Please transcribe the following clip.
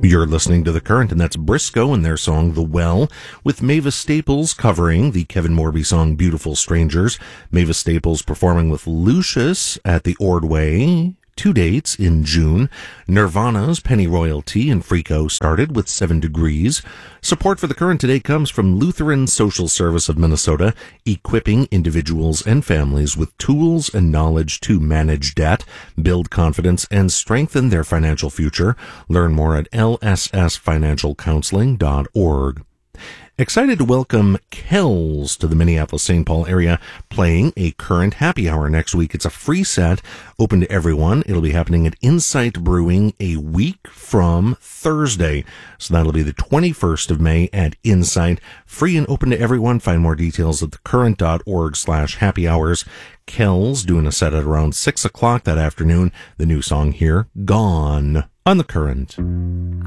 You're listening to The Current, and that's Briscoe and their song The Well, with Mavis Staples covering the Kevin Morby song Beautiful Strangers. Mavis Staples performing with Lucius at the Ordway. 2 dates in June. Nirvana's Penny Royalty and Freako started with 7 Degrees. Support for The Current today comes from Lutheran Social Service of Minnesota, equipping individuals and families with tools and knowledge to manage debt, build confidence, and strengthen their financial future. Learn more at lssfinancialcounseling.org. Excited to welcome Kells to the Minneapolis-St. Paul area, playing a Current happy hour next week. It's a free set, open to everyone. It'll be happening at Insight Brewing a week from Thursday. So that'll be the 21st of May at Insight. Free and open to everyone. Find more details at thecurrent.org/happy hours. Kells doing a set at around 6 o'clock that afternoon. The new song here, Gone, on The Current.